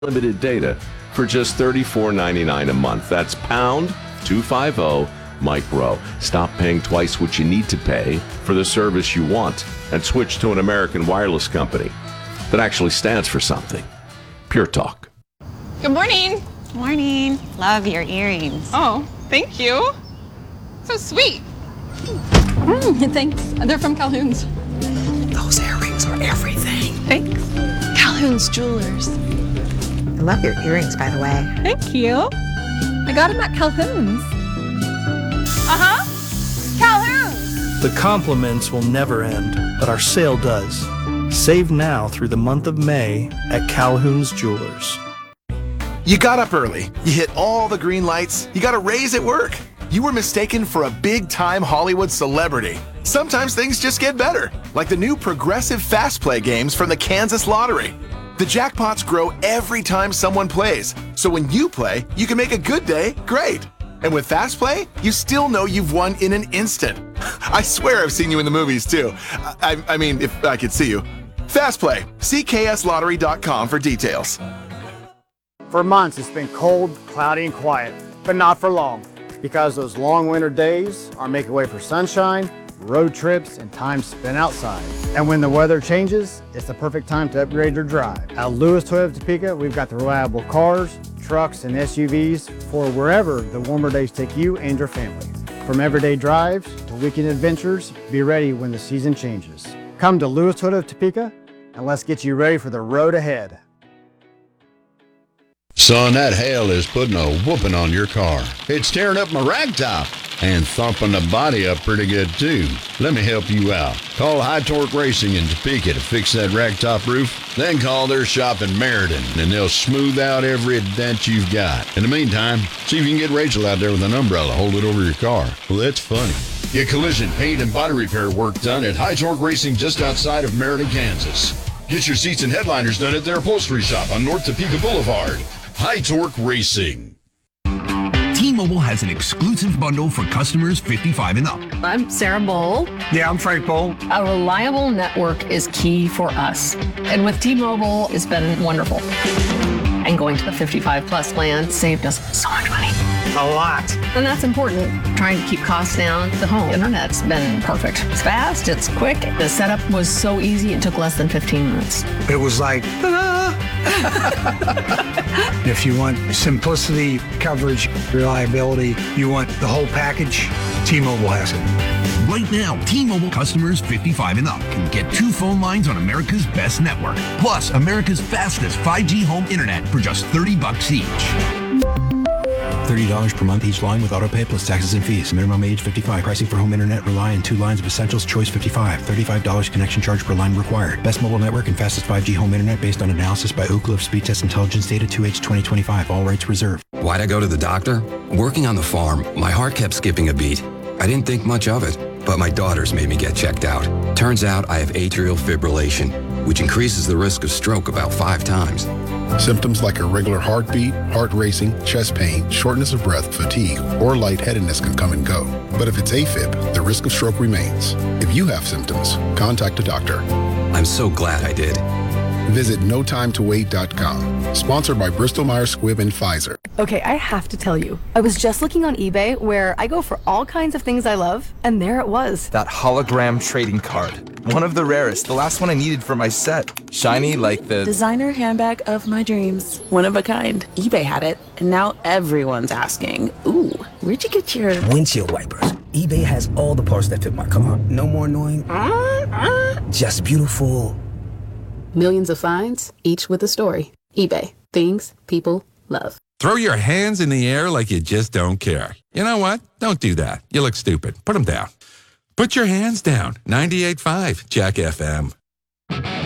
Limited data for just $34.99 a month. That's pound 250 micro. Stop paying twice what you need to pay for the service you want and switch to an American wireless company that actually stands for something. Pure Talk. Good morning. Morning. Love your earrings. Oh, thank you. So sweet. Thanks. They're from Calhoun's. Those earrings are everything. Thanks. Calhoun's Jewelers. I love your earrings, by the way. Thank you. I got them at Calhoun's. Calhoun's. The compliments will never end, but our sale does. Save now through the month of May at Calhoun's Jewelers. You got up early. You hit all the green lights. You got a raise at work. You were mistaken for a big-time Hollywood celebrity. Sometimes things just get better, like the new Progressive Fast Play games from the Kansas Lottery. The jackpots grow every time someone plays, so when you play, you can make a good day great. And with Fast Play, you still know you've won in an instant. I swear I've seen you in the movies, too. I mean, if I could see you. Fast Play. See kslottery.com for details. For months, it's been cold, cloudy, and quiet, but not for long, because those long winter days are making way for sunshine, road trips, and time spent outside. And when the weather changes, it's the perfect time to upgrade your drive. At Lewis Toyota Topeka, we've got the reliable cars, trucks, and SUVs for wherever the warmer days take you and your family. From everyday drives to weekend adventures, be ready when the season changes. Come to Lewis Toyota Topeka, and let's get you ready for the road ahead. Son, that hail is putting a whooping on your car. It's tearing up my rag top and thumping the body up pretty good, too. Let me help you out. Call High Torque Racing in Topeka to fix that rag top roof. Then call their shop in Meriden, and they'll smooth out every dent you've got. In the meantime, see if you can get Rachel out there with an umbrella, hold it over your car. Well, that's funny. Get collision, paint, and body repair work done at High Torque Racing just outside of Meriden, Kansas. Get your seats and headliners done at their upholstery shop on North Topeka Boulevard. High Torque Racing. T-Mobile has an exclusive bundle for customers 55 and up. I'm Sarah Bowl. Yeah, I'm Frank Bowl. A reliable network is key for us. And with T-Mobile, it's been wonderful. And going to the 55 plus plan saved us so much money. A lot. And that's important. Trying to keep costs down. The home internet's been perfect. It's fast, it's quick. The setup was so easy, it took less than 15 minutes. It was like, if you want simplicity, coverage, reliability, you want the whole package, T-Mobile has it. Right now, T-Mobile customers 55 and up can get 2 phone lines on America's best network, plus America's fastest 5G home internet for just $30 each. $30 per month each line with autopay plus taxes and fees. Minimum age 55. Pricing for home internet rely on 2 lines of Essentials Choice 55. $35 connection charge per line required. Best mobile network and fastest 5G home internet based on analysis by Ookla of Speed Test Intelligence Data 2H 2025. All rights reserved. Why'd I go to the doctor? Working on the farm, my heart kept skipping a beat. I didn't think much of it, but my daughters made me get checked out. Turns out I have atrial fibrillation, which increases the risk of stroke about 5 times. Symptoms like irregular heartbeat, heart racing, chest pain, shortness of breath, fatigue, or lightheadedness can come and go. But if it's AFib, the risk of stroke remains. If you have symptoms, contact a doctor. I'm so glad I did. Visit NoTimeToWait.com. Sponsored by Bristol-Myers Squibb and Pfizer. Okay, I have to tell you, I was just looking on eBay where I go for all kinds of things I love, and there it was. That hologram trading card. One of the rarest, the last one I needed for my set. Shiny like the designer handbag of my dreams. One of a kind. eBay had it, and now everyone's asking, ooh, where'd you get your windshield wipers? eBay has all the parts that fit my car. No more annoying, just beautiful. Millions of finds, each with a story. eBay. Things people love. Throw your hands in the air like you just don't care. You know what? Don't do that. You look stupid. Put them down. Put your hands down. 98.5 Jack FM.